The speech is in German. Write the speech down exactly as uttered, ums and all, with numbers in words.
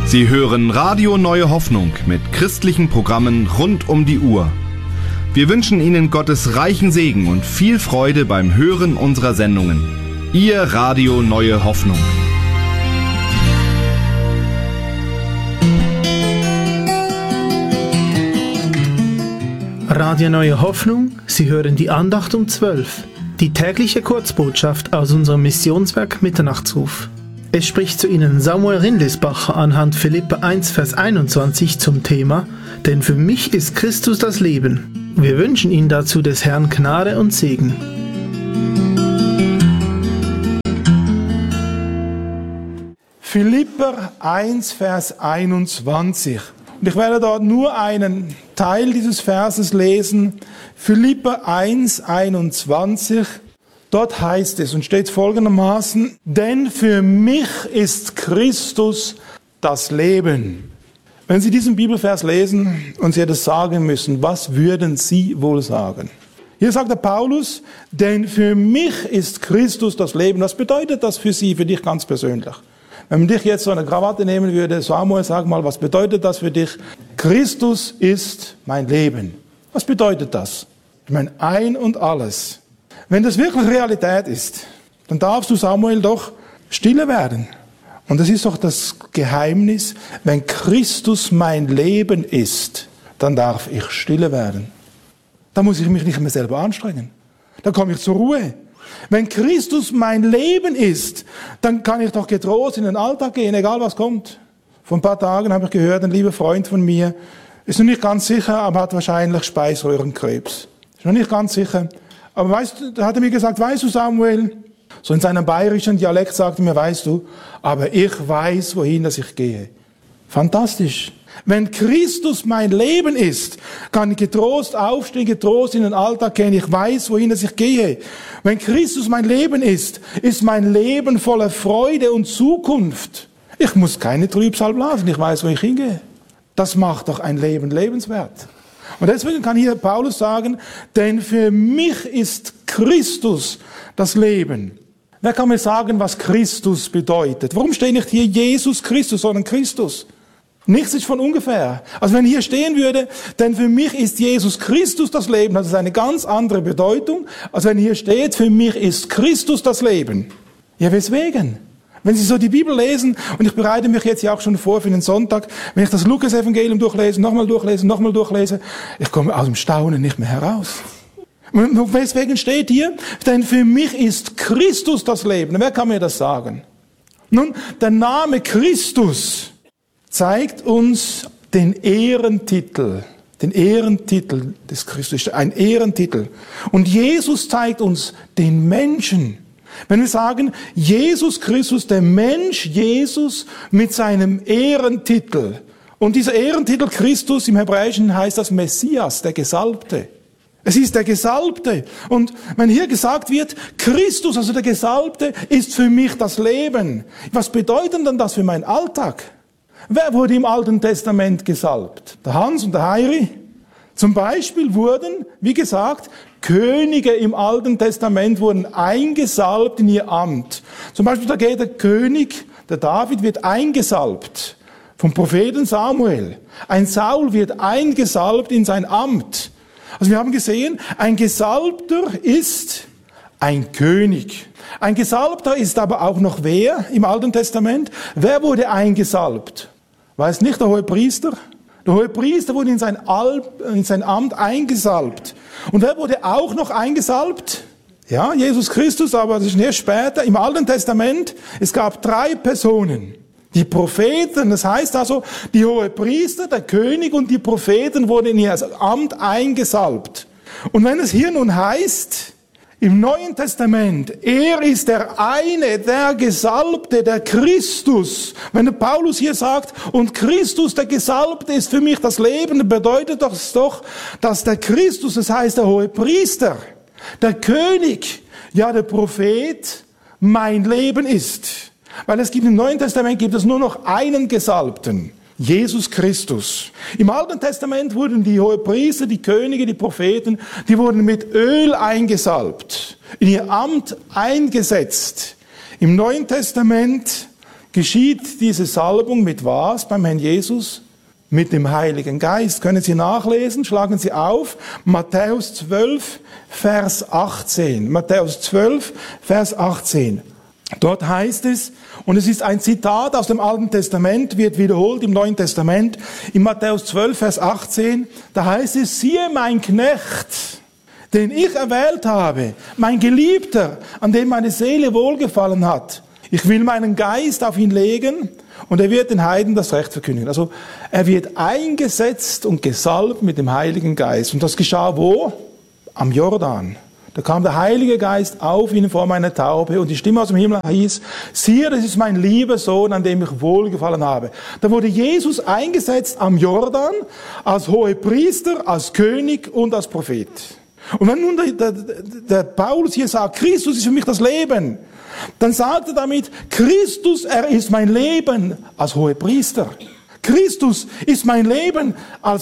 Sie hören Radio Neue Hoffnung mit christlichen Programmen rund um die Uhr. Wir wünschen Ihnen Gottes reichen Segen und viel Freude beim Hören unserer Sendungen. Ihr Radio Neue Hoffnung. Radio Neue Hoffnung, Sie hören die Andacht um zwölf, die tägliche Kurzbotschaft aus unserem Missionswerk Mitternachtsruf. Es spricht zu Ihnen Samuel Rindlisbacher anhand Philipper eins, Vers einundzwanzig zum Thema »Denn für mich ist Christus das Leben«. Wir wünschen Ihnen dazu des Herrn Gnade und Segen. Philipper eins, Vers einundzwanzig. Und ich werde dort nur einen Teil dieses Verses lesen. Philipper eins, einundzwanzig. Dort heißt es und steht folgendermaßen: Denn für mich ist Christus das Leben. Wenn Sie diesen Bibelvers lesen und Sie das sagen müssen, was würden Sie wohl sagen? Hier sagt der Paulus, denn für mich ist Christus das Leben. Was bedeutet das für Sie, für dich ganz persönlich? Wenn man dich jetzt so eine Krawatte nehmen würde, Samuel, sag mal, was bedeutet das für dich? Christus ist mein Leben. Was bedeutet das? Ich meine, ein und alles. Wenn das wirklich Realität ist, dann darfst du, Samuel, doch stille werden. Und das ist doch das Geheimnis, wenn Christus mein Leben ist, dann darf ich stille werden. Da muss ich mich nicht mehr selber anstrengen. Dann komme ich zur Ruhe. Wenn Christus mein Leben ist, dann kann ich doch getrost in den Alltag gehen, egal was kommt. Vor ein paar Tagen habe ich gehört, ein lieber Freund von mir, ist noch nicht ganz sicher, aber hat wahrscheinlich Speiseröhrenkrebs. Ist noch nicht ganz sicher. Aber weißt du, da hat er mir gesagt, weißt du, Samuel, so in seinem bayerischen Dialekt sagte er mir, weißt du, aber ich weiß, wohin dass ich gehe. Fantastisch. Wenn Christus mein Leben ist, kann ich getrost aufstehen, getrost in den Alltag gehen. Ich weiß, wohin dass ich gehe. Wenn Christus mein Leben ist, ist mein Leben voller Freude und Zukunft. Ich muss keine Trübsal blasen, ich weiß, wo ich hingehe. Das macht doch ein Leben lebenswert. Und deswegen kann hier Paulus sagen, denn für mich ist Christus das Leben. Wer kann mir sagen, was Christus bedeutet? Warum steht nicht hier Jesus Christus, sondern Christus? Nichts ist von ungefähr. Also wenn hier stehen würde, denn für mich ist Jesus Christus das Leben, das ist eine ganz andere Bedeutung, als wenn hier steht, für mich ist Christus das Leben. Ja, weswegen? Wenn Sie so die Bibel lesen, und ich bereite mich jetzt ja auch schon vor für den Sonntag, wenn ich das Lukas-Evangelium durchlese, nochmal durchlese, nochmal durchlese, ich komme aus dem Staunen nicht mehr heraus. Und weswegen steht hier, denn für mich ist Christus das Leben. Wer kann mir das sagen? Nun, der Name Christus zeigt uns den Ehrentitel, den Ehrentitel des Christus, ein Ehrentitel. Und Jesus zeigt uns den Menschen. Wenn wir sagen, Jesus Christus, der Mensch Jesus mit seinem Ehrentitel. Und dieser Ehrentitel Christus im Hebräischen heißt das Messias, der Gesalbte. Es ist der Gesalbte. Und wenn hier gesagt wird, Christus, also der Gesalbte, ist für mich das Leben. Was bedeutet denn das für meinen Alltag? Wer wurde im Alten Testament gesalbt? Der Hans und der Heiri? Zum Beispiel wurden, wie gesagt, Könige im Alten Testament wurden eingesalbt in ihr Amt. Zum Beispiel da geht der König, der David, wird eingesalbt vom Propheten Samuel. Ein Saul wird eingesalbt in sein Amt. Also wir haben gesehen, ein Gesalbter ist ein König. Ein Gesalbter ist aber auch noch wer im Alten Testament? Wer wurde eingesalbt? War es nicht der Hohepriester? Der Hohepriester wurde in sein, Al- in sein Amt eingesalbt. Und wer wurde auch noch eingesalbt? Ja, Jesus Christus, aber das ist erst später. Im Alten Testament, es gab drei Personen. Die Propheten, das heißt also, die Hohepriester, der König und die Propheten wurden in ihr Amt eingesalbt. Und wenn es hier nun heißt, im Neuen Testament, er ist der eine, der Gesalbte, der Christus. Wenn der Paulus hier sagt, und Christus, der Gesalbte, ist für mich das Leben, dann bedeutet das doch, dass der Christus, das heißt der Hohepriester, der König, ja der Prophet, mein Leben ist. Weil es gibt im Neuen Testament gibt es nur noch einen Gesalbten. Jesus Christus. Im Alten Testament wurden die Hohepriester, die Könige, die Propheten, die wurden mit Öl eingesalbt, in ihr Amt eingesetzt. Im Neuen Testament geschieht diese Salbung mit was beim Herrn Jesus? Mit dem Heiligen Geist. Können Sie nachlesen? Schlagen Sie auf. Matthäus zwölf, Vers achtzehn. Matthäus zwölf, Vers achtzehn. Dort heißt es, und es ist ein Zitat aus dem Alten Testament, wird wiederholt im Neuen Testament, in Matthäus zwölf, Vers achtzehn, da heißt es, siehe mein Knecht, den ich erwählt habe, mein Geliebter, an dem meine Seele wohlgefallen hat. Ich will meinen Geist auf ihn legen und er wird den Heiden das Recht verkündigen. Also er wird eingesetzt und gesalbt mit dem Heiligen Geist. Und das geschah wo? Am Jordan. Da kam der Heilige Geist auf ihn in Form einer Taube und die Stimme aus dem Himmel hieß, siehe, das ist mein lieber Sohn, an dem ich wohlgefallen habe. Da wurde Jesus eingesetzt am Jordan als Hohepriester, als König und als Prophet. Und wenn nun der, der, der Paulus hier sagt, Christus ist für mich das Leben, dann sagt er damit, Christus, er ist mein Leben als Hohepriester. Christus ist mein Leben als